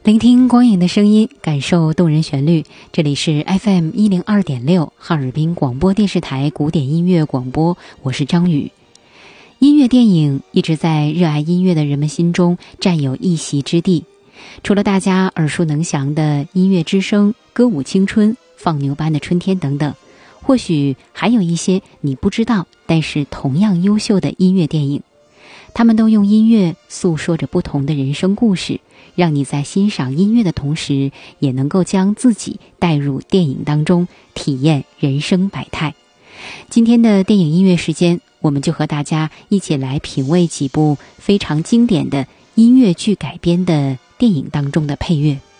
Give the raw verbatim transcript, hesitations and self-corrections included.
聆听光影的声音，感受动人旋律。这里是 F M 一零二点六 哈尔滨广播电视台古典音乐广播，我是张宇。音乐电影一直在热爱音乐的人们心中占有一席之地。除了大家耳熟能详的音乐之声、歌舞青春、放牛班的春天等等，或许还有一些你不知道但是同样优秀的音乐电影。他们都用音乐诉说着不同的人生故事，让你在欣赏音乐的同时，也能够将自己带入电影当中，体验人生百态。今天的电影音乐时间，我们就和大家一起来品味几部非常经典的音乐剧改编的电影当中的配乐。